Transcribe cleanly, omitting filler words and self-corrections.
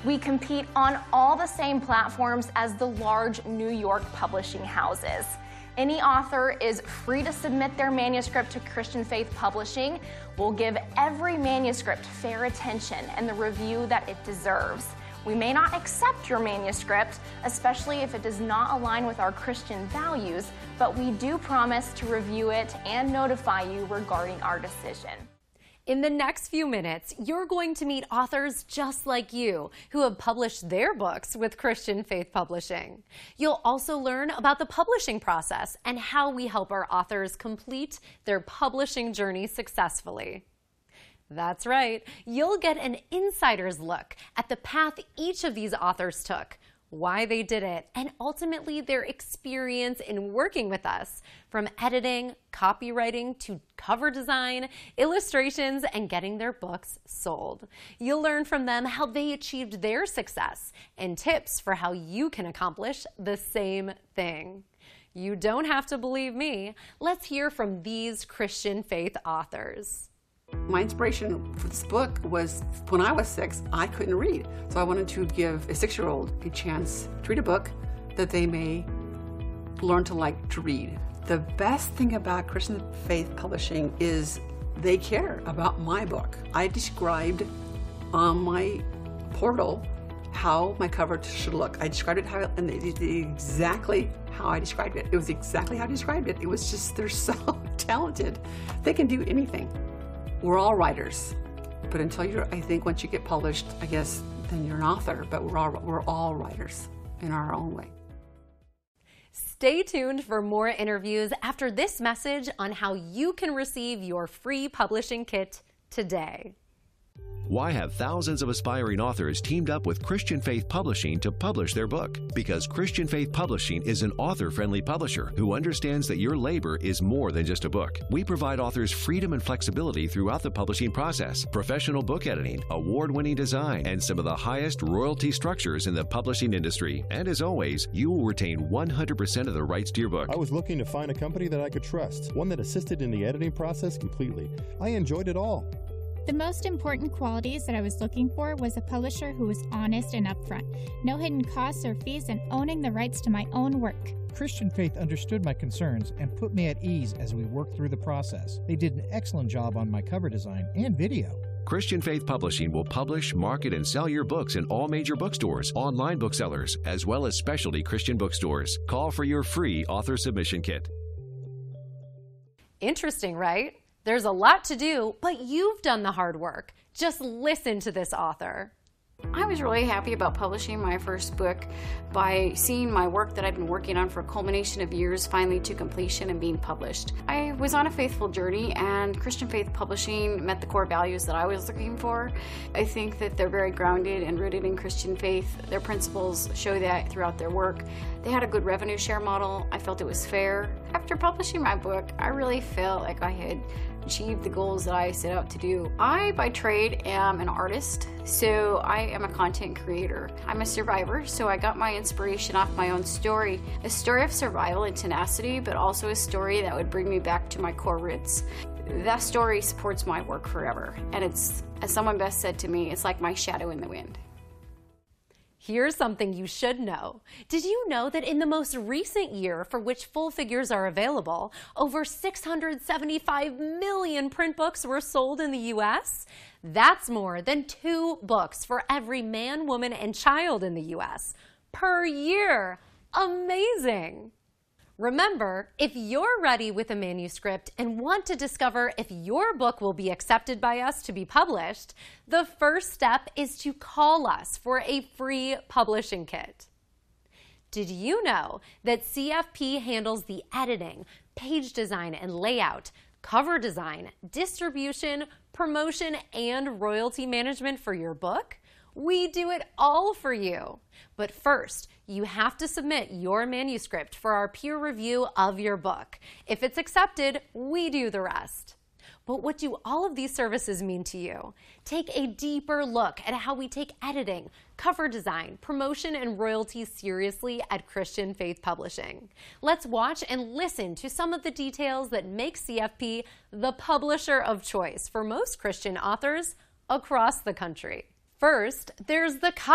We compete on all the same platforms as the large New York publishing houses. Any author is free to submit their manuscript to Christian Faith Publishing. We'll give every manuscript fair attention and the review that it deserves. We may not accept your manuscript, especially if it does not align with our Christian values, but we do promise to review it and notify you regarding our decision. In the next few minutes, you're going to meet authors just like you who have published their books with Christian Faith Publishing. You'll also learn about the publishing process and how we help our authors complete their publishing journey successfully. That's right, you'll get an insider's look at the path each of these authors took, why they did it, and ultimately their experience in working with us, from editing, copywriting, to cover design, illustrations, and getting their books sold. You'll learn from them how they achieved their success and tips for how you can accomplish the same thing. You don't have to believe me. Let's hear from these Christian Faith authors. My inspiration for this book was when I was 6, I couldn't read. So I wanted to give a 6-year-old a chance to read a book that they may learn to like to read. The best thing about Christian Faith Publishing is they care about my book. I described on my portal how my cover should look. I described it and they did exactly how I described it. It was exactly how I described it. It was just, they're so talented. They can do anything. We're all writers, but I think once you get published, I guess, then you're an author, but we're all writers in our own way. Stay tuned for more interviews after this message on how you can receive your free publishing kit today. Why have thousands of aspiring authors teamed up with Christian Faith Publishing to publish their book? Because Christian Faith Publishing is an author-friendly publisher who understands that your labor is more than just a book. We provide authors freedom and flexibility throughout the publishing process, professional book editing, award-winning design, and some of the highest royalty structures in the publishing industry. And as always, you will retain 100% of the rights to your book. I was looking to find a company that I could trust, one that assisted in the editing process completely. I enjoyed it all. The most important qualities that I was looking for was a publisher who was honest and upfront, no hidden costs or fees, and owning the rights to my own work. Christian Faith understood my concerns and put me at ease as we worked through the process. They did an excellent job on my cover design and video. Christian Faith Publishing will publish, market, and sell your books in all major bookstores, online booksellers, as well as specialty Christian bookstores. Call for your free author submission kit. Interesting, right? There's a lot to do, but you've done the hard work. Just listen to this author. I was really happy about publishing my first book by seeing my work that I've been working on for a culmination of years finally to completion and being published. I was on a faithful journey, and Christian Faith Publishing met the core values that I was looking for. I think that they're very grounded and rooted in Christian faith. Their principles show that throughout their work. They had a good revenue share model. I felt it was fair. After publishing my book, I really felt like I had achieve the goals that I set out to do. I, by trade, am an artist, so I am a content creator. I'm a survivor, so I got my inspiration off my own story. A story of survival and tenacity, but also a story that would bring me back to my core roots. That story supports my work forever, and it's, as someone best said to me, it's like my shadow in the wind. Here's something you should know. Did you know that in the most recent year for which full figures are available, over 675 million print books were sold in the U.S.? That's more than 2 books for every man, woman, and child in the U.S. per year. Amazing! Remember, if you're ready with a manuscript and want to discover if your book will be accepted by us to be published, the first step is to call us for a free publishing kit. Did you know that CFP handles the editing, page design and layout, cover design, distribution, promotion, and royalty management for your book? We do it all for you. But first, you have to submit your manuscript for our peer review of your book. If it's accepted, we do the rest. But what do all of these services mean to you? Take a deeper look at how we take editing, cover design, promotion, and royalties seriously at Christian Faith Publishing. Let's watch and listen to some of the details that make CFP the publisher of choice for most Christian authors across the country. First, there's the